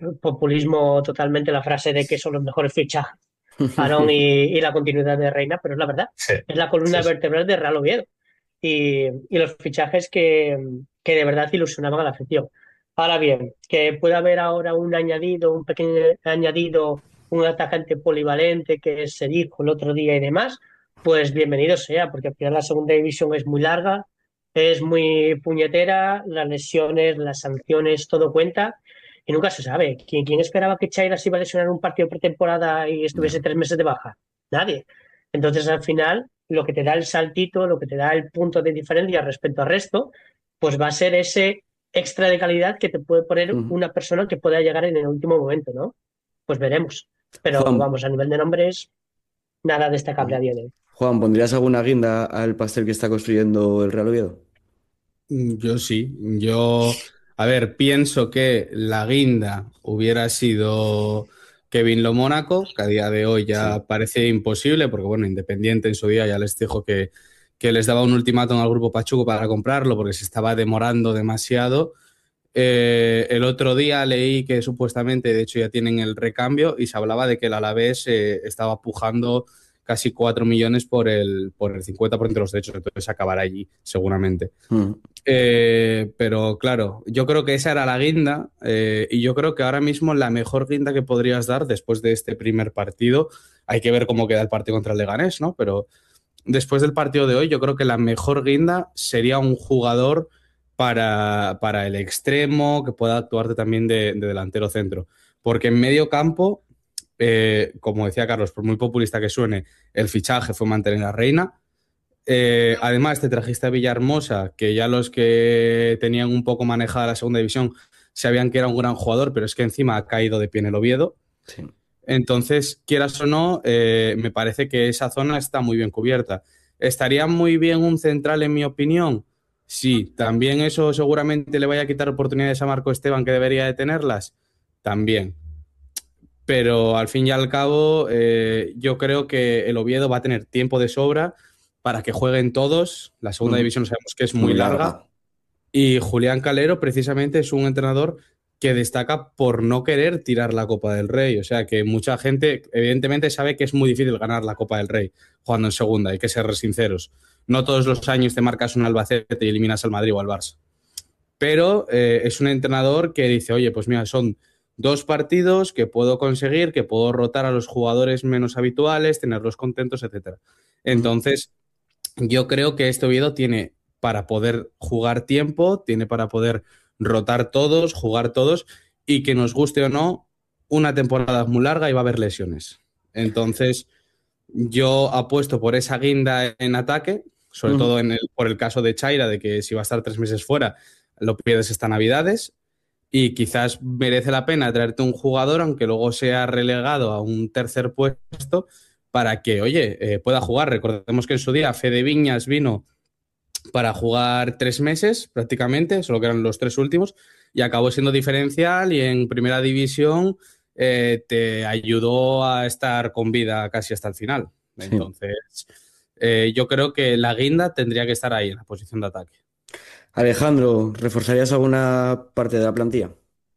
populismo totalmente la frase de que son los mejores fichajes, Aarón y la continuidad de Reina, pero es la verdad. Sí, Es la columna sí, sí. vertebral de Real Oviedo y los fichajes que de verdad ilusionaban a la afición. Ahora bien, que pueda haber ahora un añadido, un pequeño añadido, un atacante polivalente que se dijo el otro día y demás, pues bienvenido sea, porque al final la segunda división es muy larga, es muy puñetera, las lesiones, las sanciones, todo cuenta. Y nunca se sabe. ¿Quién esperaba que Chaira se iba a lesionar un partido pretemporada y estuviese Ya. 3 meses de baja? Nadie. Entonces, al final, lo que te da el saltito, lo que te da el punto de diferencia respecto al resto, pues va a ser ese extra de calidad que te puede poner Ujú. una persona que pueda llegar en el último momento, ¿no? Pues veremos. Pero Juan, vamos, a nivel de nombres, nada destacable a ujú. día de hoy. Juan, ¿pondrías alguna guinda al pastel que está construyendo el Real Oviedo? Yo sí, a ver, pienso que la guinda hubiera sido Kevin Lo Mónaco, que a día de hoy Sí. ya parece imposible, porque bueno, Independiente en su día ya les dijo que les daba un ultimátum al Grupo Pachuco para comprarlo porque se estaba demorando demasiado. El otro día leí que supuestamente, de hecho, ya tienen el recambio y se hablaba de que el Alavés estaba pujando casi 4 millones por el 50% de los derechos, entonces acabará allí, seguramente. Ujú. Pero claro, yo creo que esa era la guinda y yo creo que ahora mismo la mejor guinda que podrías dar después de este primer partido, hay que ver cómo queda el partido contra el Leganés, ¿no? Pero después del partido de hoy, yo creo que la mejor guinda sería un jugador para el extremo que pueda actuarte también de delantero centro. Porque en medio campo, como decía Carlos, por muy populista que suene, el fichaje fue mantener a Reina. Además, te trajiste a Villahermosa, que ya los que tenían un poco manejada la segunda división sabían que era un gran jugador, pero es que encima ha caído de pie en el Oviedo. Sí. Entonces, quieras o no, me parece que esa zona está muy bien cubierta. ¿Estaría muy bien un central, en mi opinión? Sí. ¿También eso seguramente le vaya a quitar oportunidades a Marco Esteban, que debería de tenerlas? También. Pero al fin y al cabo, yo creo que el Oviedo va a tener tiempo de sobra para que jueguen todos. La segunda Ujú. división sabemos que es Muy muy larga. larga. Y Julián Calero precisamente es un entrenador que destaca por no querer tirar la Copa del Rey. O sea que mucha gente evidentemente sabe que es muy difícil ganar la Copa del Rey jugando en segunda, hay que ser sinceros. No todos los años te marcas un Albacete y eliminas al Madrid o al Barça. Pero es un entrenador que dice, oye, pues mira, son 2 partidos que puedo conseguir, que puedo rotar a los jugadores menos habituales, tenerlos contentos, etcétera. Ujú. Entonces, yo creo que este Oviedo tiene para poder jugar tiempo, tiene para poder rotar todos, jugar todos y que nos guste o no, una temporada muy larga y va a haber lesiones. Entonces, yo apuesto por esa guinda en ataque, sobre Ujú. todo por el caso de Chaira, de que si va a estar 3 meses fuera, lo pierdes esta Navidades. Y quizás merece la pena traerte un jugador, aunque luego sea relegado a un tercer puesto, para que, oye, pueda jugar. Recordemos que en su día Fede Viñas vino para jugar 3 meses prácticamente, solo que eran los 3 últimos, y acabó siendo diferencial y en primera división te ayudó a estar con vida casi hasta el final. Sí. Entonces, yo creo que la guinda tendría que estar ahí en la posición de ataque. Alejandro, ¿reforzarías alguna parte de la plantilla?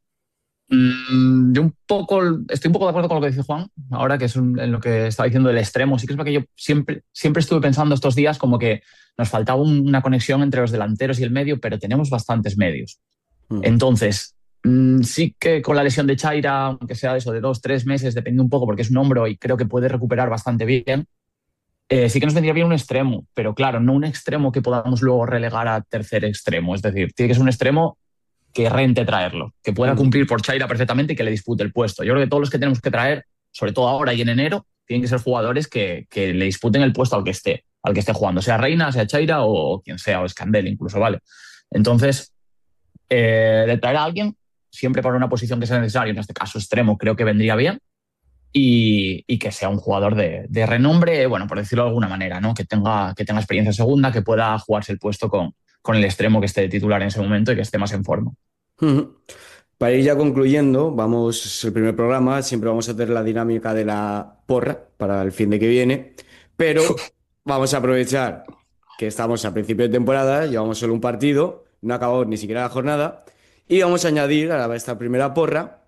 Yo estoy un poco de acuerdo con lo que dice Juan, ahora que es en lo que estaba diciendo del extremo. Sí que es verdad que yo siempre estuve pensando estos días como que nos faltaba una conexión entre los delanteros y el medio, pero tenemos bastantes medios. Ujú. Entonces, sí que con la lesión de Chaira, aunque sea eso de 2, 3 meses, depende un poco porque es un hombro y creo que puede recuperar bastante bien, sí que nos vendría bien un extremo, pero claro, no un extremo que podamos luego relegar a tercer extremo. Es decir, tiene que ser un extremo que rente traerlo, que pueda Ujú. cumplir por Chaira perfectamente y que le dispute el puesto. Yo creo que todos los que tenemos que traer, sobre todo ahora y en enero, tienen que ser jugadores que le disputen el puesto al que esté jugando, sea Reina, sea Chaira o quien sea, o Escandel incluso, ¿vale? Entonces, de traer a alguien, siempre para una posición que sea necesaria, en este caso extremo, creo que vendría bien. Y que sea un jugador de renombre, bueno, por decirlo de alguna manera, ¿no? Que tenga experiencia en segunda, que pueda jugarse el puesto con el extremo que esté de titular en ese momento y que esté más en forma. Ujú. Para ir ya concluyendo, vamos, es el primer programa, siempre vamos a tener la dinámica de la porra para el fin de que viene, pero vamos a aprovechar que estamos a principio de temporada, llevamos solo un partido, no acabamos ni siquiera la jornada, y vamos a añadir a esta primera porra